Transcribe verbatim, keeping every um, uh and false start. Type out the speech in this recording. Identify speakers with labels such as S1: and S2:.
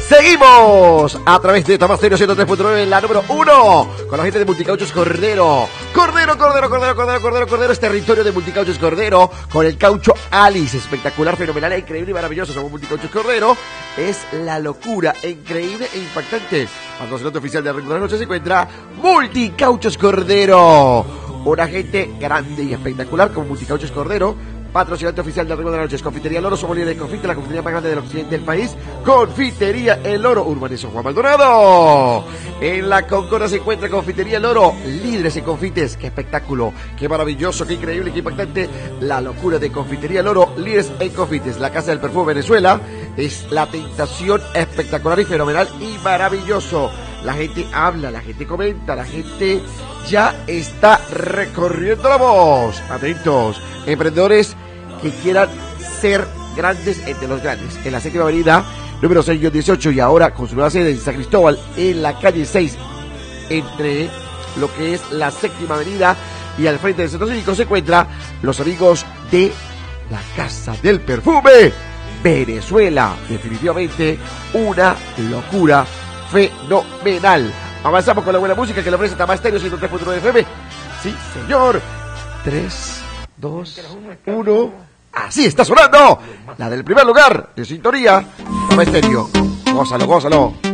S1: Seguimos a través de Tomás Stereo ciento tres punto nueve, la número uno, con la gente de Multicauchos Cordero. Cordero, Cordero, Cordero, Cordero, Cordero, Cordero, es territorio de Multicauchos Cordero, con el caucho Alice, espectacular, fenomenal, increíble y maravilloso. Somos Multicauchos Cordero, es la locura, increíble e impactante. Patrocinante oficial de Arreglo de la Noche se encuentra Multicauchos Cordero, una gente grande y espectacular como Multicauchos Cordero. Patrocinante oficial de Arreglo de la Noche es Confitería El Oro, somos líderes de confite, la confitería más grande del occidente del país. Confitería El Oro, Urbanización Juan Maldonado. En la Concordia se encuentra Confitería El Oro, líderes en confites. Qué espectáculo, qué maravilloso, qué increíble, qué impactante. La locura de Confitería El Oro, líderes en confites. La Casa del Perfume Venezuela es la tentación espectacular y fenomenal y maravilloso. La gente habla, la gente comenta, la gente ya está recorriendo la voz. Atentos, emprendedores que quieran ser grandes entre los grandes. En la séptima avenida, número seis dieciocho, y ahora con su nueva sede en San Cristóbal, en la calle seis, entre lo que es la séptima avenida y al frente del centro cívico, se encuentra los amigos de la Casa del Perfume Venezuela. Definitivamente una locura fenomenal. Avanzamos con la buena música que le ofrece Tomás Stereo ciento tres punto nueve F M. Sí, señor. tres, dos, uno. Así está sonando la del primer lugar de sintonía. Tomás Stereo. Gózalo, gózalo.